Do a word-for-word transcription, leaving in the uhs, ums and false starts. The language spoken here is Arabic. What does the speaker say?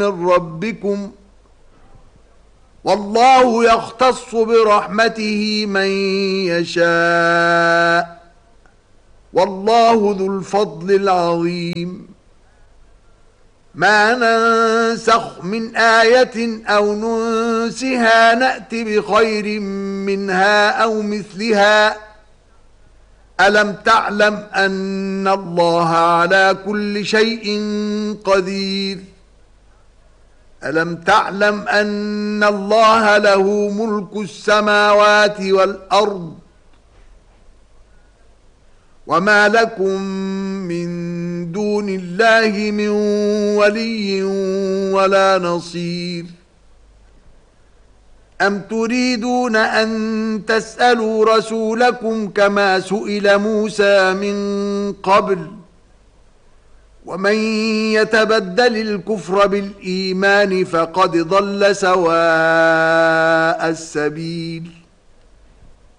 من ربكم والله يختص برحمته من يشاء والله ذو الفضل العظيم ما ننسخ من آية أو ننسها نأت بخير منها أو مثلها ألم تعلم أن الله على كل شيء قدير ألم تعلم أن الله له ملك السماوات والأرض وما لكم من دون الله من ولي ولا نصير أم تريدون أن تسألوا رسولكم كما سئل موسى من قبل ومن يتبدل الكفر بالإيمان فقد ضل سواء السبيل